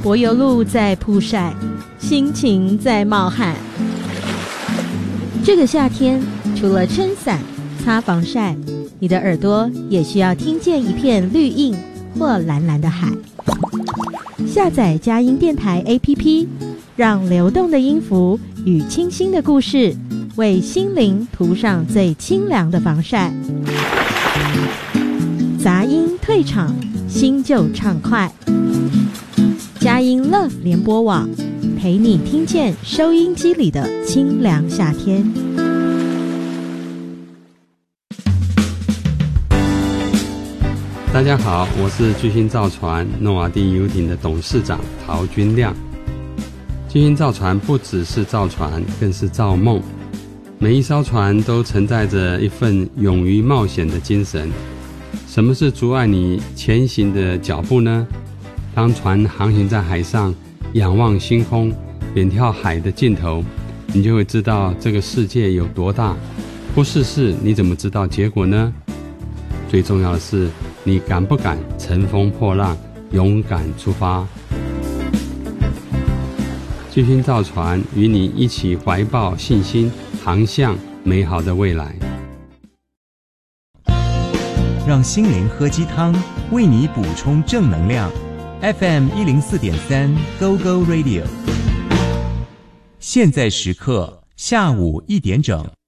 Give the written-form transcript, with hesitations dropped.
柏油路在曝晒，心情在冒汗。这个夏天，除了撑伞、擦防晒，你的耳朵也需要听见一片绿荫或蓝蓝的海。下载佳音电台 APP， 让流动的音符与清新的故事为心灵涂上最清凉的防晒。杂音退场，新旧畅快。佳音 Love 联播网，陪你听见收音机里的清凉夏天。 大家好，我是巨星造船诺瓦第游艇的董事长陶君亮。巨星造船不只是造船，更是造梦。每一艘船都承载着一份勇于冒险的精神。什么是阻碍你前行的脚步呢？当船航行在海上，仰望星空，远眺海的尽头，你就会知道这个世界有多大。不试试，你怎么知道结果呢？最重要的是，你敢不敢乘风破浪，勇敢出发？巨星造船与你一起怀抱信心，航向美好的未来。 让心灵喝鸡汤，为你补充正能量。FM 104.3 Go Go Radio， 现在时刻下午1点整。